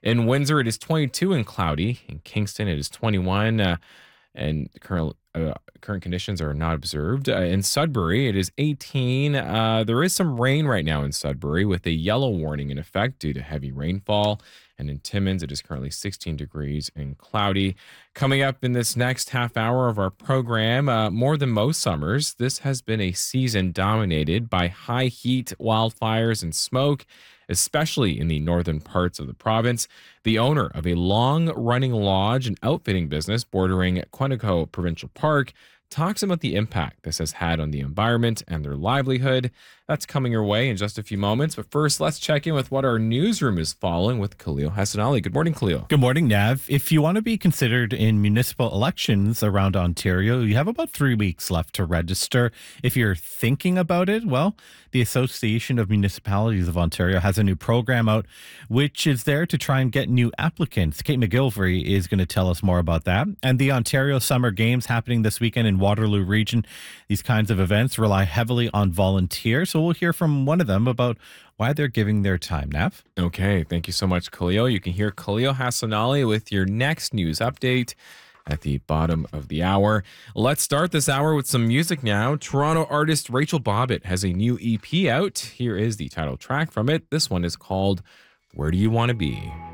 In Windsor, it is 22 and cloudy. In Kingston, it is 21, and current conditions are not observed. In Sudbury, it is 18. There is some rain right now in Sudbury with a yellow warning in effect due to heavy rainfall. And in Timmins, it is currently 16 degrees and cloudy. Coming up in this next half hour of our program, more than most summers, this has been a season dominated by high heat, wildfires, and smoke, especially in the northern parts of the province. The owner of a long running lodge and outfitting business bordering Quantico Provincial Park talks about the impact this has had on the environment and their livelihood. That's coming your way in just a few moments. But first, let's check in with what our newsroom is following with Khalil Hassanali. Good morning, Khalil. Good morning, Nav. If you want to be considered in municipal elections around Ontario, you have about 3 weeks left to register. If you're thinking about it, well, the Association of Municipalities of Ontario has a new program out, which is there to try and get new applicants. Kate McGilvery is going to tell us more about that. And the Ontario Summer Games happening this weekend in Waterloo Region. These kinds of events rely heavily on volunteers. So we'll hear from one of them about why they're giving their time. Nav? Okay, thank you so much, Khalil. You can hear Khalil Hassanali with your next news update at the bottom of the hour. Let's start this hour with some music now. Toronto artist Rachel Bobbitt has a new EP out. Here is the title track from it. This one is called Where Do You Want to Be?